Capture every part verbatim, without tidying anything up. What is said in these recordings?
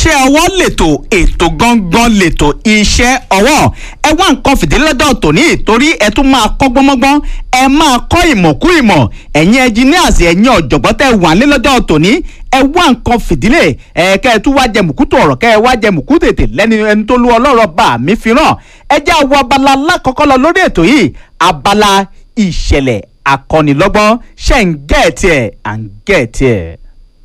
iṣẹ́ ọwọ́ lètò ètò gangan lètò iṣẹ́ ọwọ́ ẹ wá nǹkan fìdílé lọ́dọ̀ tòní torí ẹ tún máa kọ́ gbọ́mọ́gbọ́n ẹ máa kọ́ ìmọ̀ kú ìmọ̀ ẹ̀yin engineers ẹ̀yin ọ̀jọ̀gbọ́n tẹ́ wà ní lọ́dọ̀ tòní ẹ wá nǹkan fìdílé ẹ kẹ́ ẹ tún wá jẹ mùkútù ọ̀rọ̀ kẹ́ ẹ wá jẹ mùkú tètè lẹ́ni ẹni tó lu ọlọ́rọ̀ bá mi fi ràn ẹ jẹ́ àwọn abala lákọ̀ọ́kọ́ lọ lórí ètò yìí abala ìṣẹ̀lẹ̀ akọ́nilọ́gbọ́n ṣe ń gẹ̀ẹ́tì ẹ̀ à ń gẹ̀ẹ́tì ẹ̀.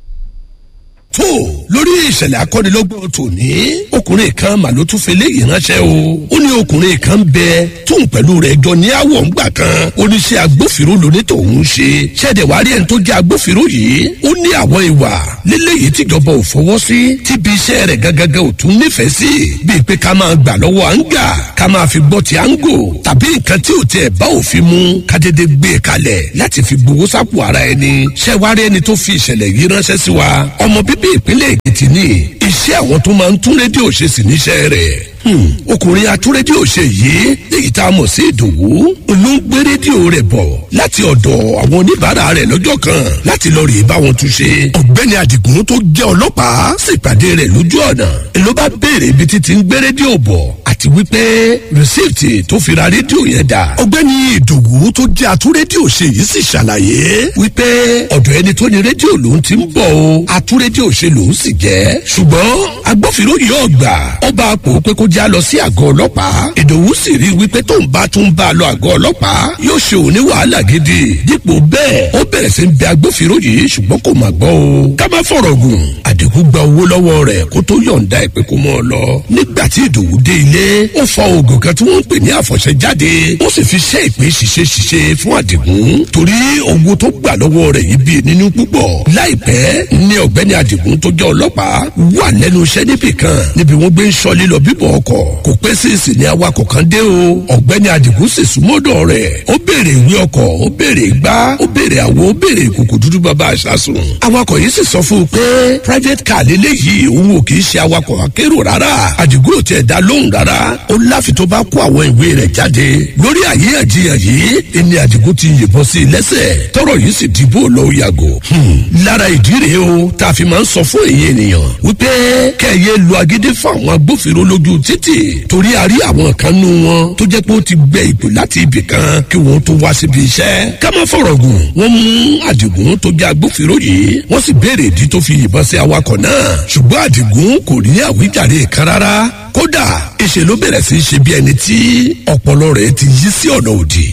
tó lórí ìṣẹ̀lẹ̀ akọ́nilọ́gbọ̀n tòní ọkùnrin kan mà ló tún fi léyìí ránṣẹ́ o ó ní ọkùnrin kan bẹ tóun pẹ̀lú rẹ̀ jọ ní àwọ̀ ńgbà kan oníṣẹ́ agbófinró lóní tòun ṣe ṣẹ̀dẹ̀ wá rí ẹni tó jẹ́ agbófinró yìí ó ní àwọn ìwà léléyìí tíjọba ò fọwọ́ sí tíbi iṣẹ́ rẹ̀ gangan ò tún nífẹ̀ẹ́ sí bíi pé ká máa gbà lọ́wọ́ àǹgà ká máa fi gbọ́ ti àǹgò tàbí nǹkan tí ò tiẹ̀ bá òfin mu ká dédé gbé e kalẹ̀ láti fi gbowó sápò ara ẹni ṣẹ́wárí ẹni tó fi ìṣẹ̀lẹ̀ yìí ránṣẹ́ sí wa ọmọ bíbí ìpínlẹ̀ Èkìtì ní iṣẹ́ àwọn tó máa ń tún rédíò ṣe sì níṣẹ́ rẹ̀ ọkùnrin atúrédíò ṣe yìí èyí tá a mọ̀ sí Ìdòwú ló ń gbé rédíò rẹ̀ bọ̀ láti ọ̀dọ̀ àwọn oníbàárà rẹ̀ lọ́jọ́ kan láti lọ rèé bá wọn tún ṣe ọ̀gbẹ́ni Àdìgún tó jẹ́ ọlọ́pàá sì pàdé rẹ̀ lójú ọ̀nà ló bá béèrè ibi títí ń gbé rédíò bọ̀ àti wípé rìsíìtì tó fi ra rédíò yẹn dà ọ̀gbẹ́ni Ìdòwú tó jẹ́ atúrédíò ṣe yìí sì ṣàlàyé wípé ọ̀dọ̀ ẹni tó ní rédíò lòún ti ń bọ̀ o atúrédíò ṣe lòún sì jẹ́ ṣùgbọ́n agbófinró yìí ọ̀gbà ọba àpò pé kó já lọ sí àgọ́ ọlọ́pàá Ìdòwú sì rí wípé tó ń bá tún bá a lọ àgọ́ ọlọ́pàá yóò ṣe òní wàhálà gidi dípò bẹ́ẹ̀ ó bẹ̀rẹ̀ sí ń bẹ agbófinró yìí ṣùgbọ́n kò má gbọ́ o ká má fọ̀rọ̀ gùn Àdìgún gba owó lọ́wọ́ rẹ̀ kó tó yọ̀ǹda ẹ̀ pé kó mọ́ ọ lọ nígbà tí Ìdòwú dé ilé ó fa oògùn kan tí wọ́n ń pè ní àfọ̀ṣẹ jáde ó sì fi ṣe ìpín ṣiṣẹ́ ṣiṣẹ́ fún Àdìgún torí owó tó gbà lọ́wọ́ rẹ̀ yìí bí nínú púpọ̀ láìpẹ́ ní ọ̀gbẹ́ni Àdìgún tó jẹ́ ọlọ́pàá wà lẹ́nu iṣẹ́ níbì kan níbi wọ́n gbé ń ṣọ́ lílọ bíbọ̀ ọkọ̀ kò pẹ́ sí ìsìn ní awakọ̀ kan dé o ọ̀gbẹ́ni Àdìgún sì súnmọ́dọ̀ rẹ̀ ó béèrè ìwé ọkọ̀ ó béèrè igbá ó béèrè àwo ó béèrè ìkòkò dúdú bàbá àṣàsùn awakọ̀ yìí sì sọ fún un pé private car lélẹ́yìí òun ò kì í ṣe awakọ̀ akérò rárá Àdìgún ò tiẹ̀ dá lóhùn rárá ó láfi tó bá kó àwọn ìwé rẹ̀ jáde lórí àyíyànjiyàn yìí ẹni Àdìgún ti yìnbọn sí i lẹ́sẹ̀ tọ́rọ̀ yìí sì dìbò lọ yàgò lára ìdí rèé o tá a fi máa ń sọ fún èyí ènìyàn wípé kẹ́ẹ̀yẹ lu agídí fún àwọn agbófinró lójú títì torí a rí àwọn kan nú wọn tó jẹ́ pé ó ti gbẹ ìpè láti ibì kan kí wọ́n tó wá síbi iṣẹ́ ká má fọ̀rọ̀ gùn wọ́n mú Àdìgún tó jẹ́ agbófinró yìí wọ́n sì béèrè ìdí tó fi yìnbọn sí awakọ̀ náà ṣùgbọ́n Àdìgún kò ní àwíjàre kan rárá kódà ìṣe ló bẹ̀rẹ̀ sí í ṣe bí ẹni tí ọpọlọ rẹ̀ ti yí sí ọ̀nà òdì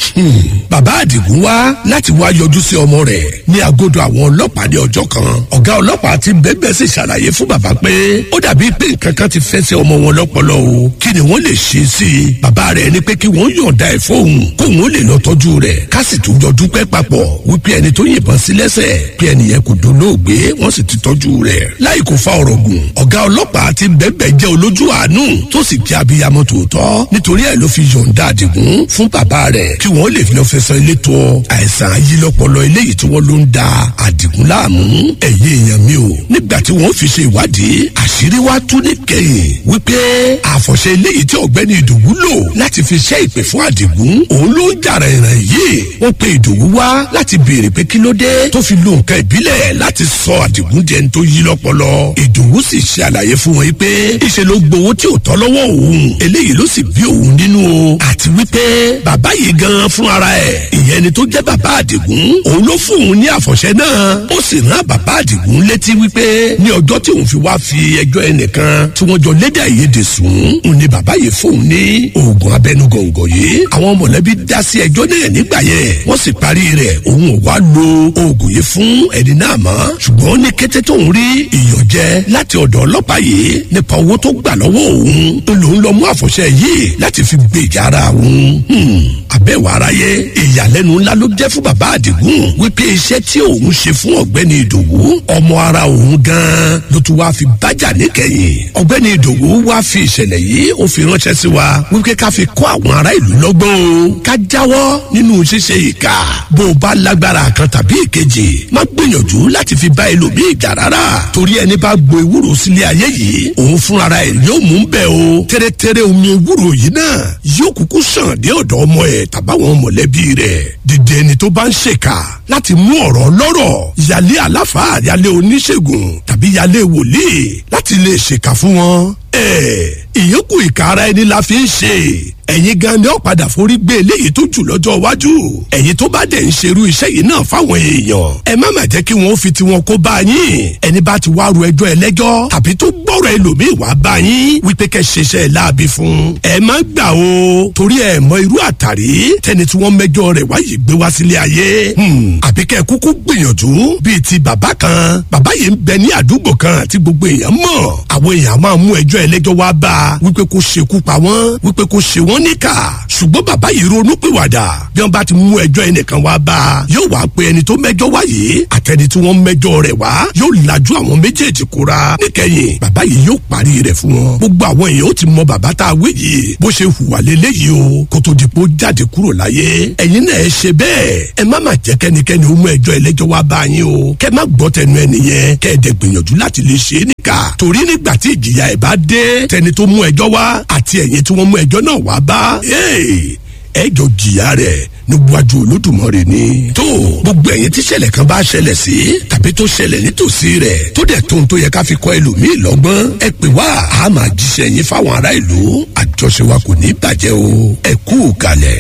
bàbá Àdìgún wá láti wá yọjú sí ọmọ rẹ̀ ní agodo àwọn ọlọ́pàá ní ọjọ́ kan ọ̀gá ọlọ́pàá ti bẹ́ẹ̀ sì ṣàlàyé fún bàbá pé ó dàbí pé nǹkan kan ti fẹ́ sí ọmọ wọn lọ́pọlọ o kí ni wọ́n lè ṣe sí i bàbá rẹ̀ ní pé kí wọ́n yọ̀ǹda ẹ̀ fóun kóun ó lè lọ tọ́jú rẹ̀ ká sì tún jọ dúpẹ́ papọ̀ wípé ẹni tó yìnbọn sí lẹ́sẹ̀ pé ẹnìyẹn kò dolóògbé wọ́n sì ti tọ́jú rẹ̀ láì kò fa ọ̀rọ̀ gùn ọ̀gá ọlọ́pàá ti bẹ́ẹ̀ jẹ́ olójú àánú tó sì jẹ́ abiyamọ tòótọ́ nítorí ẹ̀ ló fi yọ̀ǹda Àdìgún fún bàbá rẹ̀ kí wọ́n lè fi lọ fẹsẹ̀ ilé tó àìsàn ayílọ́pọlọ eléyìí tí wọ́n ló ń da Àdìgún láàmú ẹ̀yìn èèyàn mi o nígbà tí wọ́n fi ṣe ìwádìí àṣírí wá tú níkẹyìn wípé àfọ̀ṣẹ eléyìí tí ọ̀gbẹ́ni Ìdòwú lò láti fi ṣe ìpè fún Àdìgún òun ló ń jàrà ìràn yìí wọ́n pe Ìdòwú wá láti béèrè pé kí ló dé tó fi lo nǹkan ìbílẹ̀ láti sọ Àdìgún di ẹni tó yí lọ́pọlọ Ìdòwú sì ṣe àlàyé fún wọn pé ìṣe ló gbowó tí ò tọ́ lọ́wọ́ òun eléyìí ló sì bí òun nínú o àti wípé bàbá yìí gan fún ara ẹ̀ ìyẹn ni tó jẹ́ bàbá Àdìgún òun ló fún òun ní àfọ̀ṣẹ náà ó sì rán bàbá Àdìgún létí wípé ní ọjọ́ tí òun fi wá fi ẹjọ́ ẹnìkan tí wọ́n jọ lédè àìyedè sùn òun ni bàbá yìí fóun ní oògùn abẹnugọ̀ngọ̀ yìí àwọn mọ̀lẹ́bí dá sí ẹjọ́ náà nígbà yẹn wọ́n sì parí rẹ̀ òun ò wá lo oògùn yìí fún ẹni náà mọ́ ṣùgbọ́n ní kété tóun rí ìyànjẹ láti ọ̀dọ̀ ọlọ́pàá yìí nípa owó tó gbà lọ́wọ́ òun tó lòun lọ mú àfọ̀ṣẹ yìí láti fi gbèjà ara òun àbẹ̀wò aráyé ìyàlẹ́nu ńlá ló jẹ́ fún bàbá Àdìgún wípé iṣẹ́ tí òun ṣe fún ọ̀gbẹ́ni Ìdòwú ọmọ ara òun gan-an ló tún wá fi bájà níkẹyìn ọ̀gbẹ́ni Ìdòwú wá fi ìṣẹ̀lẹ̀ yìí ó fi ránṣẹ́ sí wa wípé ká fi kọ́ àwọn ará ìlú lọ́gbọ́n o ká jáwọ́ nínú ṣíṣe ìkà bó o bá lágbára kan tàbí ìkejì má gbìyànjú láti fi bá ẹlòmíì jà rárá torí ẹni bá gbo ewúro sílé ayé yìí òun fúnra ẹ̀ yóò mú bẹ́ẹ̀ o tẹ́rẹ́tẹ́rẹ́ omi ewúro yìí náà yóò kúkú sàn dé ọ̀dọ̀ ọmọ ẹ̀ tàbá fáwọn mọ̀lẹ́bí rẹ̀ dìde ẹni tó bá ń ṣèkà láti mú ọ̀rọ̀ lọ́rọ̀ yálé àláfàá yálé oníṣègùn tàbí yálé wòlíì láti lè ṣèkà fún wọn. ẹ ìyókù ìka ara ẹni la fi ń ṣe ẹ̀yin gan ni ó padà forí gbé eléyìí tó jù lọ́jọ́ iwájú ẹ̀yin tó bá dẹ̀ ń ṣerú iṣẹ́ yìí náà fáwọn èèyàn ẹ má má jẹ́ kí wọ́n fi tiwọn kó bá yín ẹni bá ti wá ru ẹjọ́ ẹlẹ́jọ́ tàbí tó gbọ́rọ̀ ẹlòmíì wá bá yín wípé kẹ́ ṣiṣẹ́ láabi fún ẹ má gbà o torí ẹ mọ irú àtàrí tẹni tí wọ́n mẹ́jọ rẹ̀ wáyé gbé wá sílé ayé àbí kẹ́ kúkú gbìyànjú bíi ti bàbá kan bàbá yìí ń bẹ ní àdúgbò kan tí gbogbo èèyàn mọ̀ àwọn èèyàn máa mú ẹjọ́ ẹlẹ́jọ́ wá bá a wípé kó ṣekú pa wọ́n wípé kó ṣe wọ́n níkà ṣùgbọ́n bàbá yìí ronú pìwàdà bí wọ́n bá ti mú ẹjọ́ ẹnìkan wá bá a yóò wá pe ẹni tó mẹ́jọ́ wá yìí àtẹni tí wọ́n mẹ́jọ́ rẹ̀ wá yóò lajú àwọn méjèèjì kóra níkẹyìn bàbá yìí yóò parí rẹ̀ fún wọn gbogbo àwọn èèyàn ó ti mọ bàbá tá a wé yìí bó ṣe hùwà léléyìí o kó tó di pé ó jáde kúrò láyé ẹ̀yin náà ẹ ṣe bẹ́ẹ̀ ẹ má má jẹ́ kẹ́nikẹ́ni ó mú ẹjọ́ ẹlẹ́jọ́ wá bá yín o kẹ́ má gbọ́ tẹnu ẹnìyẹn kẹ́ ẹ dẹ̀ gbìyànjú láti lè ṣe é níkà torí nígbà tí ìjìyà ẹ̀ bá dé tẹni tó mú ẹjọ́ wá àti ẹ̀yin tí wọ́n mú ẹjọ́ náà wá bá ẹ jọ jìyà rẹ̀ níwájú Olódùmarè ni. tó gbogbo ẹ̀yin tí ṣẹlẹ̀ kan bá ṣẹlẹ̀ sí tàbí tó ṣẹlẹ̀ nítòsí rẹ̀ tó dẹ̀ tó ń tó yẹ ká fi kọ́ ẹlòmíì lọ́gbọ́n ẹ pè wá a máa jíṣẹ́ yín fáwọn ará ìlú àjọṣe wa kò ní bàjẹ́ o ẹ kú kalẹ̀.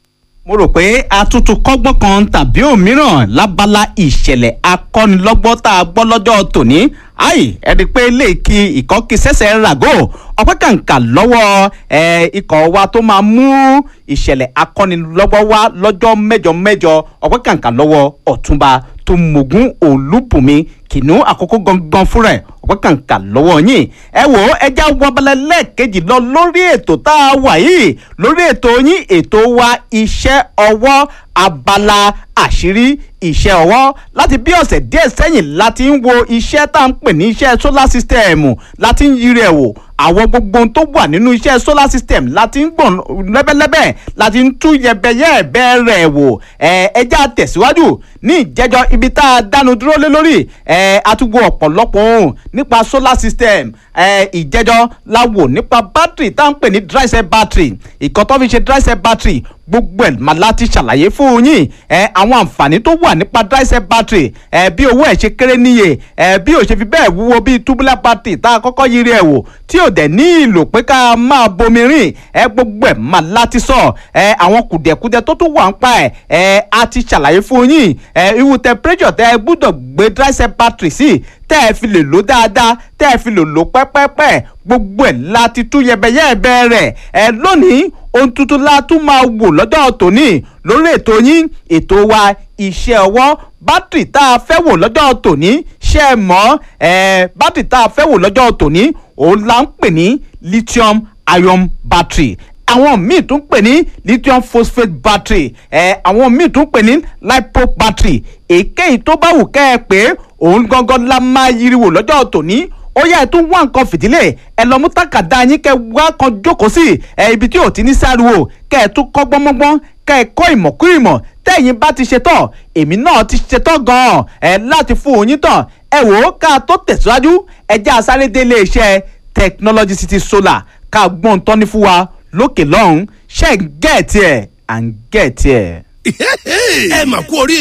mo rò pé àtúntò kọ́gbọ́n kan tàbí òmíràn lábala ìṣẹ̀lẹ̀ akọ́nilọ́gbọ́n tá a gbọ́ lọ́jọ́ tòní ayi ẹni pé lèkì ìkọ́kí sẹ́sẹ̀ ràgó ọpẹ́ kàǹkà lọ́wọ́ ikọ̀ wa tó máa mú ìṣẹ̀lẹ̀ akọ́nilọ́gbọ́n wá lọ́jọ́ mẹ́jọ mẹ́jọ ọpẹ́ kàǹkà lọ́wọ́ ọ̀túnba tó mọ̀gún olúbùnmi kìnnú àkókò gangan fúnra ẹ̀ ọpẹ́ kàǹkà lọ́wọ́ yín ẹ wò ó ẹjá wọbalẹ̀ lẹ́ẹ̀kejì lọ lórí ètò tá a wà yìí lórí ètò yín ètò wa iṣẹ́ ọwọ́ abala àṣírí iṣẹ́ ọwọ́ láti bí ọ̀sẹ̀ díẹ̀ sẹ́yìn láti ń wo iṣẹ́ tá à ń pè ní iṣẹ́ solar system láti ń yiri ẹ̀ wò àwọn gbogbo tó wà nínú iṣẹ́ solar system láti ń gbọ̀n lẹ́bẹ̀lẹ́bẹ̀ láti ń tú yẹbẹyẹ̀bẹ̀ rẹ̀ wò ẹja tẹ̀síwájú ní ìjẹ́jọ́ ibi tá a dánu dúró lé lórí àtúgbò ọ̀pọ̀lọpọ̀ ohun nípa solar system ìjẹ́jọ́ la wò nípa battery tá à ń pè ní dry cell battery ìkan tó fi ṣe dry cell battery gbogbo ẹ̀ máa láti ṣàlàyé fún yín àwọn àǹfààní tó wà nípa dry cell battery bí owó ẹ̀ ṣe kéré níye bí ò ṣe fi bẹ́ẹ̀ wúwo bí tubular battery tá a kọ́kọ́ yiri ẹ̀ wò tí ò dẹ̀ ní ìlò pé ká máa bomi rìn gbogbo ẹ̀ máa láti sọ àwọn kùdẹ̀kùdẹ̀ tó tún wà ń pa ẹ̀ a ti ṣàlàyé fún yín irú temperature tẹ́ ẹ gbúdọ̀ gbé dry cell battery sí tẹ́ ẹ fi lè lò dáadáa tẹ́ ẹ fi lè lò pẹ́pẹ́pẹ́ gbogbo ẹ̀ láti tú yẹbẹyẹ̀bẹ̀ rẹ̀ ẹ lónìí ohun tuntun la tún máa wò lọ́jọ́ tòní lórí ètò yín ètò wa iṣẹ́ ọwọ́ bátìrì tá a fẹ́ wò lọ́jọ́ tòní ṣe é mọ́ bátìrì tá a fẹ́ wò lọ́jọ́ tòní òun la ń pè ní lithium ion battery àwọn míì tún pè ní lithium phosphate battery àwọn míì tún pè ní lipo battery èkéyìí tó bá wù kẹ́ ẹ pé òun gangan la máa yiriwò lọ́jọ́ tòní ó yá ẹ tún wá nǹkan fìdílé ẹ lọ mú tàkàdá yín kẹ́ wá kan jókòó sí ẹ ibi tí ò ti ní sáriwo kẹ́ ẹ tún kọ́ gbọ́ngbọ́ngbọ́n kẹ́ ẹ kọ́ ìmọ̀ kú ìmọ̀ tẹ́yìn bá ti ṣe tán èmi náà ti ṣe tán gan-an ẹ láti fún òyìn tán ẹ wò ó ká tó tẹ̀síwájú ẹ jẹ́ àsáré délé iṣẹ́ Technology City Solar ká gbọ́n tán ní fún wa lókè lọ́hùn-ún ṣe ń gẹ̀ẹ́tì ẹ̀ à ń gẹ̀ẹ́tì ẹ̀. ẹ mà kú orí